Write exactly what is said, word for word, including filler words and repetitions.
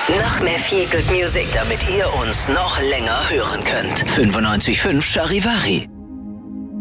Noch mehr Feel Good Music, damit ihr uns noch länger hören könnt. fünfundneunzig Komma fünf Charivari.